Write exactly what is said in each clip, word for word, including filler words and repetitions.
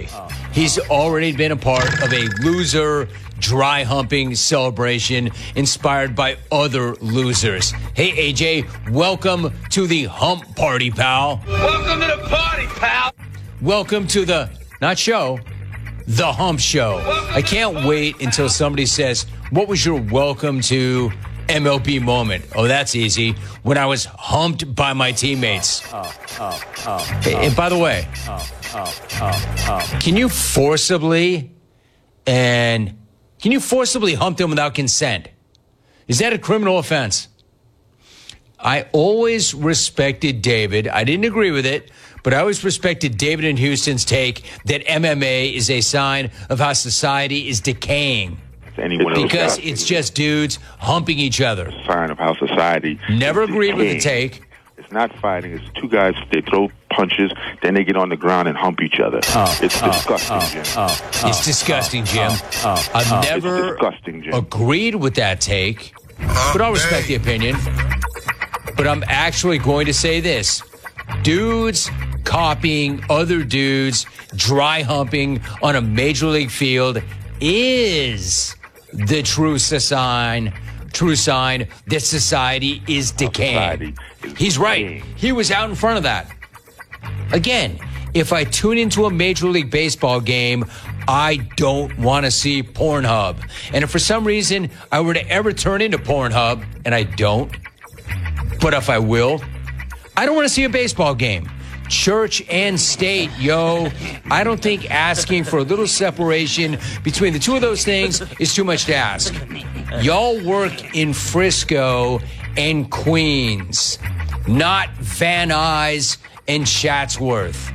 J. He's already been a part of a loser dry humping celebration inspired by other losers. Hey, A J, welcome to the hump party, pal. Welcome to the party, pal. Welcome to the, not show, the hump show. I can't wait until somebody says, what was your welcome to M L B moment? Oh, that's easy. When I was humped by my teammates. Oh, oh, oh, oh, and by the way, oh, oh, oh, oh. can you forcibly and can you forcibly hump them without consent? Is that a criminal offense? I always respected David. I didn't agree with it, but I always respected David and Houston's take that M M A is a sign of how society is decaying. Because it's just dudes humping each other. A sign of how society Never is agreed with the decaying. take. It's not fighting. It's two guys. They throw punches, then they get on the ground and hump each other. Oh, it's oh, disgusting, oh, Jim. Oh, oh, It's disgusting, Jim. Oh, oh, I've oh. never It's disgusting, Jim. agreed with that take, but I'll respect the opinion. But I'm actually going to say this. Dudes copying other dudes dry humping on a major league field is the true sign, true sign that society is decaying. Society is He's right. decaying. He was out in front of that. Again, if I tune into a Major League Baseball game, I don't want to see Pornhub. And if for some reason I were to ever turn into Pornhub, and I don't, but if I will, I don't want to see a baseball game. Church and state, yo. I don't think asking for a little separation between the two of those things is too much to ask. Y'all work in Frisco and Queens, not Van Nuys and Chatsworth.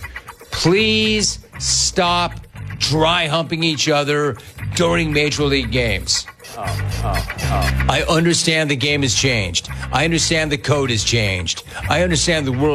Please stop dry humping each other during Major League games. Oh, oh, oh. I understand the game has changed. I understand the code has changed. I understand the world